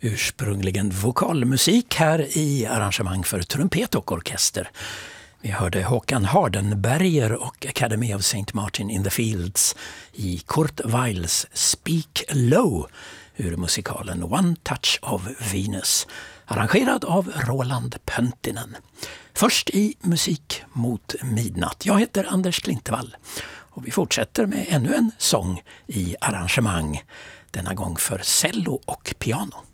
Ursprungligen vokalmusik här i arrangemang för trumpet och orkester. Vi hörde Håkan Hardenberger och Academy of St. Martin in the Fields i Kurt Weils Speak Low ur musikalen One Touch of Venus, arrangerad av Roland Pöntinen. Först i Musik mot midnatt. Jag heter Anders Klintevall och vi fortsätter med ännu en sång i arrangemang, denna gång för cello och piano.